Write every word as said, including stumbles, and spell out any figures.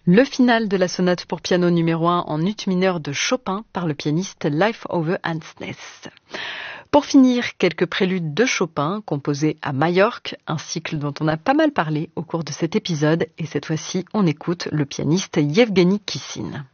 Le final de la sonate pour piano numéro un en ut mineur de Chopin par le pianiste Leif Ove Andsnes. Pour finir, quelques préludes de Chopin composés à Majorque, un cycle dont on a pas mal parlé au cours de cet épisode, et cette fois-ci on écoute le pianiste Yevgeny Kissin.